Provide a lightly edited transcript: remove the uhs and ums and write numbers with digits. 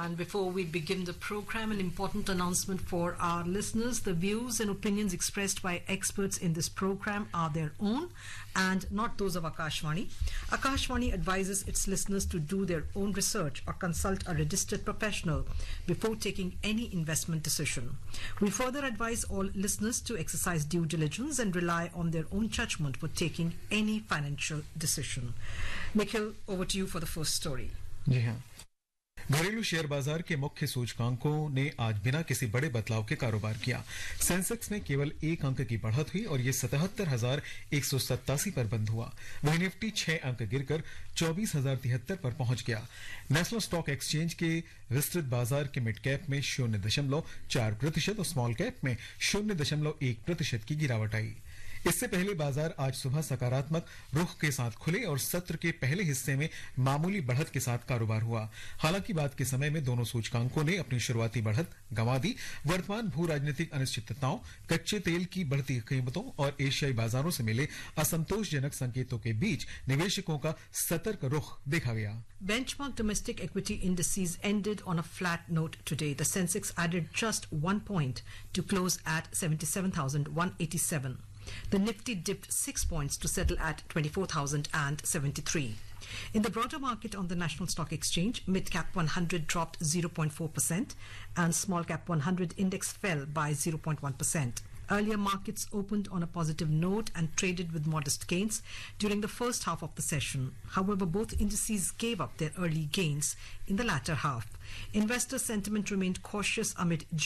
And before we begin the program, an important announcement for our listeners. The views and opinions expressed by experts in this program are their own and not those of Akashvani. Akashvani advises its listeners to do their own research or consult a registered professional before taking any investment decision. We further advise all listeners to exercise due diligence and rely on their own judgment for taking any financial decision. Nikhil, over to you for the first story. जी हाँ, घरेलू share बाजार के मुख्य सूचकांकों ने आज बिना किसी बड़े बदलाव के कारोबार किया। सेंसेक्स में केवल 1 अंक की बढ़त हुई और ये 77,187 पर बंद हुआ। वहीं निफ्टी 6 अंक गिरकर 24,073 पर पहुंच गया। नेशनल स्टॉक एक्सचेंज के विस्तृत बाजार के मिड कैप में 0.4% और स्मॉल कैप में 0.1% की गिरावट आई। इससे पहले बाजार आज सुबह सकारात्मक रुख के साथ खुले और सत्र के पहले हिस्से में मामूली बढ़त के साथ कारोबार हुआ। हालांकि बाद के समय में दोनों सूचकांकों ने अपनी शुरुआती बढ़त गंवा दी। वर्तमान भू राजनीतिक अनिश्चितताओं, कच्चे तेल की बढ़ती कीमतों और एशियाई बाजारों से मिले असंतोषजनक संकेतों के बीच निवेशकों का सतर्क रुख देखा गया। Benchmark domestic equity indices ended on a flat note today. The Sensex added just 1 point to close at 77,187. The Nifty dipped 6 points to settle at 24,073. In the broader market on the National Stock Exchange, Mid-Cap 100 dropped 0.4% and Small-Cap 100 index fell by 0.1%. Earlier markets opened on a positive note and traded with modest gains during the first half of the session. However, both indices gave up their early gains in the latter half. Investor sentiment remained cautious amid